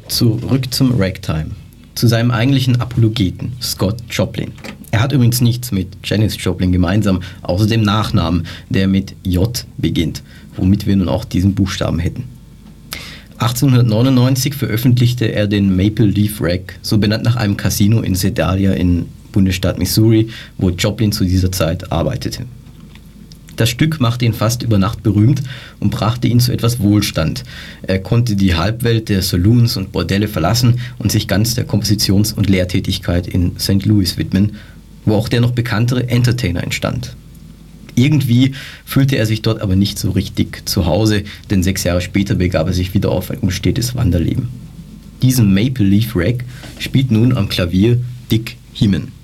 Zurück zum Ragtime. Zu seinem eigentlichen Apologeten, Scott Joplin. Er hat übrigens nichts mit Janis Joplin gemeinsam, außer dem Nachnamen, der mit J beginnt, womit wir nun auch diesen Buchstaben hätten. 1899 veröffentlichte er den Maple Leaf Rag, so benannt nach einem Casino in Sedalia im Bundesstaat Missouri, wo Joplin zu dieser Zeit arbeitete. Das Stück machte ihn fast über Nacht berühmt und brachte ihn zu etwas Wohlstand. Er konnte die Halbwelt der Saloons und Bordelle verlassen und sich ganz der Kompositions- und Lehrtätigkeit in St. Louis widmen, wo auch der noch bekanntere Entertainer entstand. Irgendwie fühlte er sich dort aber nicht so richtig zu Hause, denn 6 Jahre später begab er sich wieder auf ein unstetes Wanderleben. Diesen Maple Leaf Rag spielt nun am Klavier Dick Hyman.